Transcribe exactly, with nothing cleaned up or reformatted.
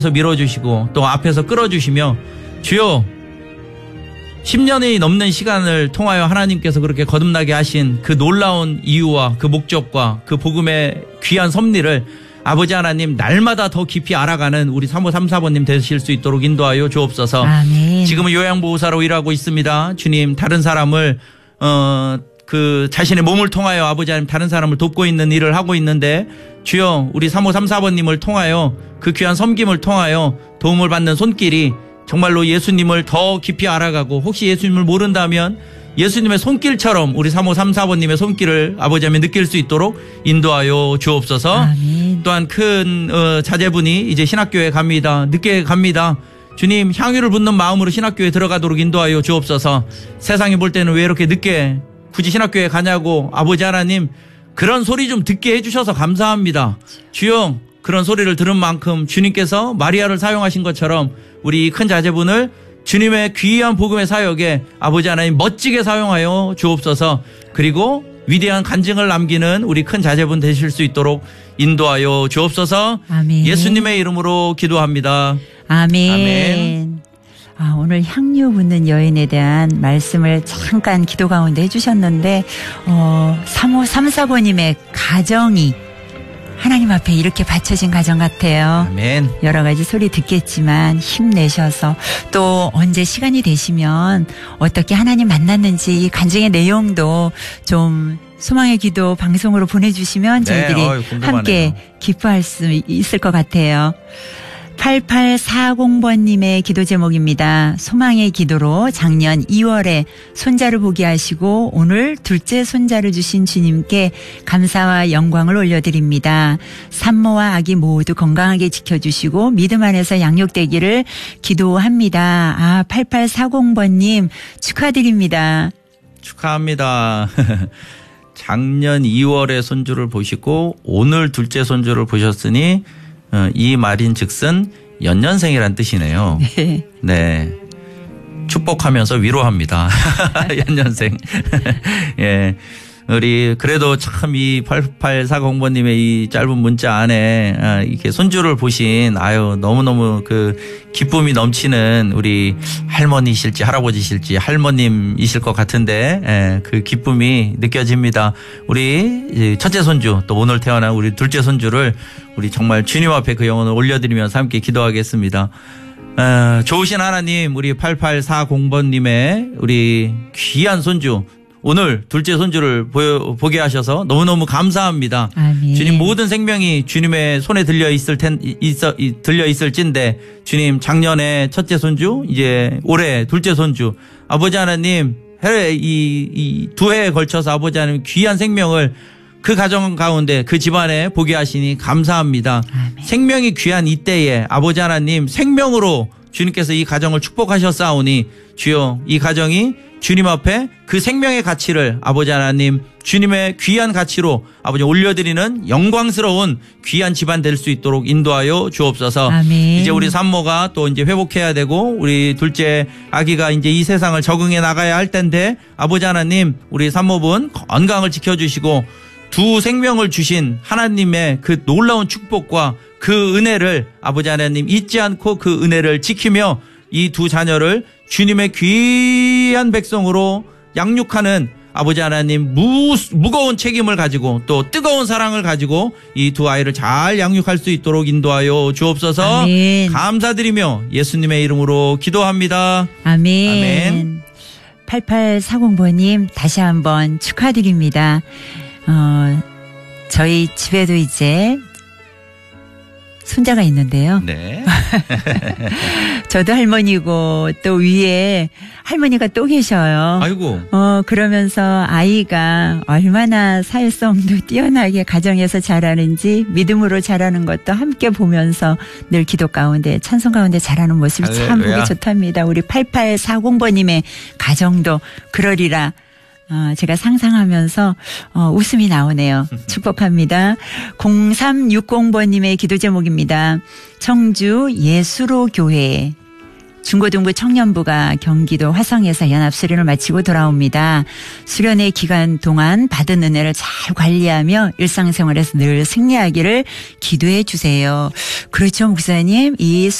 밀어주시고 또 앞에서 끌어주시며 주여 십 년이 넘는 시간을 통하여 하나님께서 그렇게 거듭나게 하신 그 놀라운 이유와 그 목적과 그 복음의 귀한 섭리를 아버지 하나님 날마다 더 깊이 알아가는 우리 삼오삼사번님 되실 수 있도록 인도하여 주옵소서. 아멘. 지금은 요양보호사로 일하고 있습니다. 주님 다른 사람을 어, 그 자신의 몸을 통하여 아버지 하나님 다른 사람을 돕고 있는 일을 하고 있는데 주여 우리 삼오삼사번님을 통하여 그 귀한 섬김을 통하여 도움을 받는 손길이 정말로 예수님을 더 깊이 알아가고 혹시 예수님을 모른다면 예수님의 손길처럼 우리 삼오삼사번님의 손길을 아버지 하나님 느낄 수 있도록 인도하여 주옵소서. 아멘. 또한 큰 어, 자제분이 이제 신학교에 갑니다. 늦게 갑니다. 주님 향유를 붓는 마음으로 신학교에 들어가도록 인도하여 주옵소서. 세상이 볼 때는 왜 이렇게 늦게 굳이 신학교에 가냐고 아버지 하나님 그런 소리 좀 듣게 해주셔서 감사합니다. 주여 그런 소리를 들은 만큼 주님께서 마리아를 사용하신 것처럼 우리 큰 자제분을 주님의 귀한 복음의 사역에 아버지 하나님 멋지게 사용하여 주옵소서. 그리고 위대한 간증을 남기는 우리 큰 자제분 되실 수 있도록 인도하여 주옵소서. 아멘. 예수님의 이름으로 기도합니다. 아멘. 아멘. 아, 오늘 향유 붓는 여인에 대한 말씀을 잠깐 기도 가운데 해주셨는데 어, 삼오삼사번님의 가정이 하나님 앞에 이렇게 바쳐진 가정 같아요. 아멘. 여러 가지 소리 듣겠지만 힘내셔서 또 언제 시간이 되시면 어떻게 하나님 만났는지 이 간증의 내용도 좀 소망의 기도 방송으로 보내주시면 저희들이 네, 어이, 궁금하네요. 함께 기뻐할 수 있을 것 같아요. 팔팔사공번님의 기도 제목입니다. 소망의 기도로 작년 이월에 손자를 보게 하시고 오늘 둘째 손자를 주신 주님께 감사와 영광을 올려드립니다. 산모와 아기 모두 건강하게 지켜주시고 믿음 안에서 양육되기를 기도합니다. 아, 팔팔사공번님 축하드립니다. 축하합니다. 작년 이월에 손주를 보시고 오늘 둘째 손주를 보셨으니 어, 이 말인 즉슨 연년생이란 뜻이네요. 네. 네. 축복하면서 위로합니다. 연년생. 예. 우리 그래도 참 이 팔팔사공번님의 이 짧은 문자 안에 아, 이렇게 손주를 보신 아유 너무너무 그 기쁨이 넘치는 우리 할머니실지 할아버지실지 할머님이실 것 같은데 예, 그 기쁨이 느껴집니다. 우리 첫째 손주 또 오늘 태어난 우리 둘째 손주를 우리 정말 주님 앞에 그 영혼을 올려드리면서 함께 기도하겠습니다. 아, 좋으신 하나님 우리 팔팔사공번님의 우리 귀한 손주 오늘 둘째 손주를 보여, 보게 하셔서 너무너무 감사합니다. 아멘. 주님 모든 생명이 주님의 손에 들려 있을 텐, 있어, 들려 있을진데 주님 작년에 첫째 손주 이제 올해 둘째 손주 아버지 하나님 해, 이, 이 두 해에 걸쳐서 아버지 하나님 귀한 생명을 그 가정 가운데 그 집안에 보게 하시니 감사합니다. 아멘. 생명이 귀한 이때에 아버지 하나님 생명으로 주님께서 이 가정을 축복하셨사오니 주여 이 가정이 주님 앞에 그 생명의 가치를 아버지 하나님 주님의 귀한 가치로 아버지 올려드리는 영광스러운 귀한 집안 될 수 있도록 인도하여 주옵소서. 아멘. 이제 우리 산모가 또 이제 회복해야 되고 우리 둘째 아기가 이제 이 세상을 적응해 나가야 할 텐데 아버지 하나님 우리 산모분 건강을 지켜주시고 두 생명을 주신 하나님의 그 놀라운 축복과 그 은혜를 아버지 하나님 잊지 않고 그 은혜를 지키며 이 두 자녀를 주님의 귀한 백성으로 양육하는 아버지 하나님 무, 무거운 책임을 가지고 또 뜨거운 사랑을 가지고 이 두 아이를 잘 양육할 수 있도록 인도하여 주옵소서. 아멘. 감사드리며 예수님의 이름으로 기도합니다. 아멘. 아멘. 팔팔사공번님 다시 한번 축하드립니다. 어, 저희 집에도 이제 손자가 있는데요. 네. 저도 할머니고 또 위에 할머니가 또 계셔요. 아이고. 어, 그러면서 아이가 얼마나 사회성도 뛰어나게 가정에서 자라는지 믿음으로 자라는 것도 함께 보면서 늘 기도 가운데 찬송 가운데 자라는 모습이 아, 참 왜요? 보기 좋답니다. 우리 팔팔사공번님의 가정도 그러리라. 어, 제가 상상하면서 어, 웃음이 나오네요. 축복합니다. 공삼육공번님의 기도 제목입니다. 청주 예수로 교회 중고등부 청년부가 경기도 화성에서 연합수련을 마치고 돌아옵니다. 수련의 기간 동안 받은 은혜를 잘 관리하며 일상생활에서 늘 승리하기를 기도해 주세요. 그렇죠, 목사님. 이